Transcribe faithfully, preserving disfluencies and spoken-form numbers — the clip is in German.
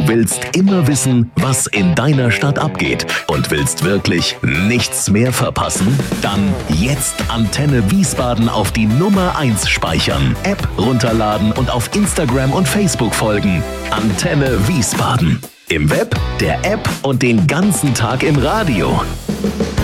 willst immer wissen, was in deiner Stadt abgeht und willst wirklich nichts mehr verpassen? Dann jetzt Antenne Wiesbaden auf die Nummer eins speichern, App runterladen und auf Instagram und Facebook folgen. Antenne Wiesbaden. Im Web, der App und den ganzen Tag im Radio.